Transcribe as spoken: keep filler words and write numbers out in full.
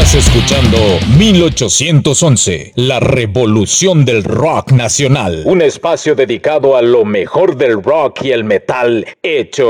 Estás escuchando mil ochocientos once, la revolución del rock nacional. Un espacio dedicado a lo mejor del rock y el metal hecho